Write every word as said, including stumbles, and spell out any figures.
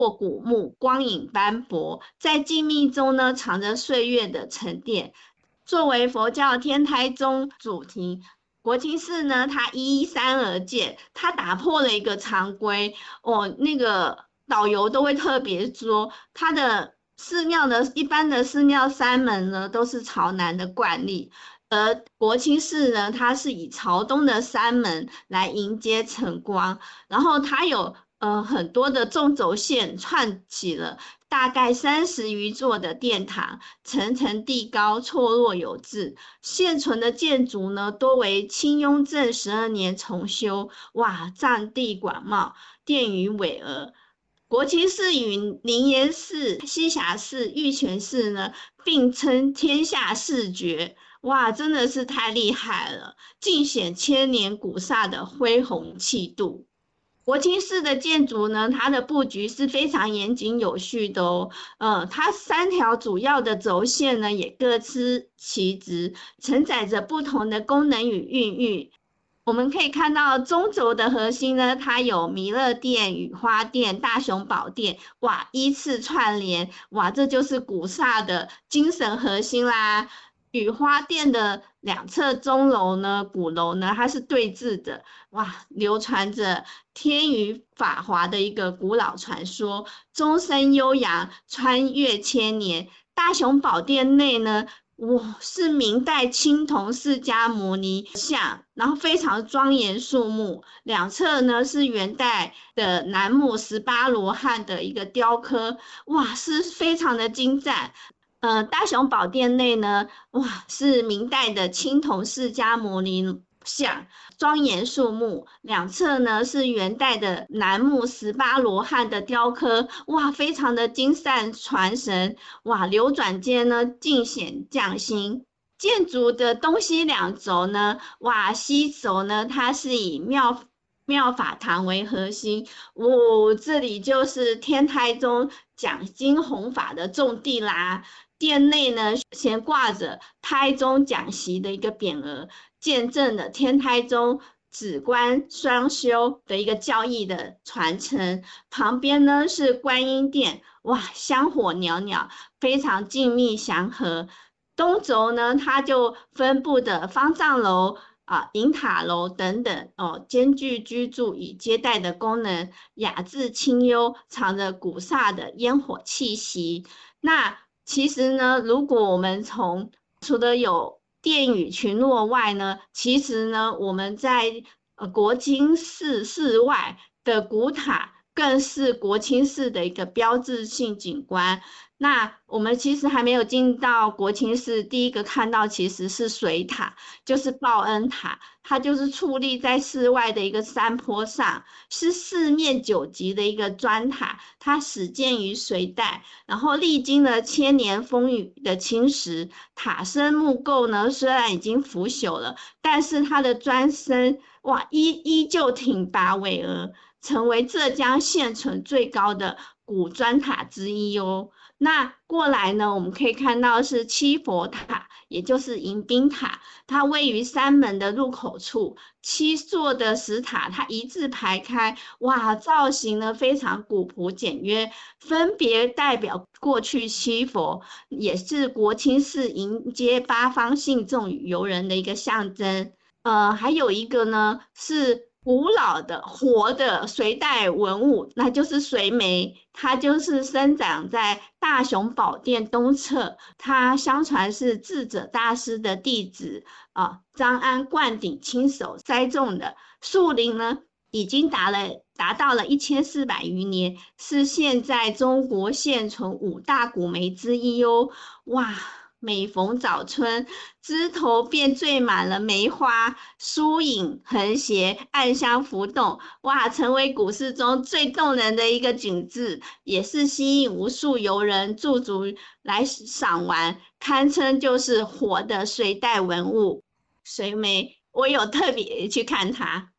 或古木，光影斑驳，在静谧中呢藏着岁月的沉淀。作为佛教天台宗主题，国清寺呢，它依山而建，它打破了一个常规哦。那个导游都会特别说，它的寺庙的一般的寺庙山门呢都是朝南的惯例，而国清寺呢，它是以朝东的山门来迎接晨光，然后它有呃很多的纵轴线串起了大概三十余座的殿堂，层层递高，错落有致。现存的建筑呢，多为清雍正十二年重修，哇，占地广袤，殿宇巍峨。国清寺与灵岩寺、栖霞寺、玉泉寺呢，并称天下四绝。哇，真的是太厉害了，尽显千年古刹的恢宏气度。国清寺的建筑呢，它的布局是非常严谨有序的哦。呃，它三条主要的轴线呢，也各司其职，承载着不同的功能与孕育。我们可以看到中轴的核心呢，它有弥勒殿、雨花殿、大雄宝殿，哇，依次串联，哇，这就是古刹的精神核心啦。雨花殿的两侧钟楼呢，鼓楼呢，它是对峙的，哇，流传着天宇法华的一个古老传说，钟声悠扬，穿越千年。大雄宝殿内呢，哇，是明代青铜释迦牟尼像，然后非常庄严肃穆。两侧呢是元代的楠木十八罗汉的一个雕刻，哇，是非常的精湛。呃，大雄宝殿内呢，哇，是明代的青铜释迦牟尼像，庄严肃穆。两侧呢是元代的楠木十八罗汉的雕刻，哇，非常的精善传神。哇，流转间呢尽显匠心。建筑的东西两轴呢，哇，西轴呢它是以妙妙法堂为核心，哦，这里就是天台宗讲经弘法的重地啦。殿内呢悬挂着台中讲习的一个匾额，见证了天台宗止观双修的一个教义的传承。旁边呢是观音殿，哇，香火袅袅，非常静谧祥和。东轴呢，它就分布的方丈楼啊、银塔楼等等哦，兼具居住与接待的功能，雅致清幽，藏着古刹的烟火气息。那其实呢，如果我们从除了有殿宇群落外呢，其实呢，我们在呃国清寺寺外的古塔，更是国清寺的一个标志性景观。那我们其实还没有进到国清寺，第一个看到其实是水塔，就是报恩塔，它就是矗立在寺外的一个山坡上，是四面九级的一个砖塔，它始建于隋代，然后历经了千年风雨的侵蚀，塔身木构呢虽然已经腐朽了，但是它的砖身哇依依旧挺拔巍峨，成为浙江现存最高的古砖塔之一哦。那过来呢，我们可以看到是七佛塔，也就是迎宾塔，它位于山门的入口处，七座的石塔它一字排开，哇，造型呢非常古朴简约，分别代表过去七佛，也是国清寺迎接八方信众与游人的一个象征。呃，还有一个呢是古老的活的隋代文物，那就是隋眉，它就是生长在大雄宝殿东侧，它相传是智者大师的弟子啊张安灌顶亲手栽种的。树龄呢已经达了达到了一千四百余年，是现在中国现存五大古梅之一哦。哇！每逢早春，枝头便缀满了梅花，疏影横斜，暗香浮动，哇，成为古寺中最动人的一个景致，也是吸引无数游人驻足来赏玩，堪称就是活的隋代文物。隋眉，我有特别去看它。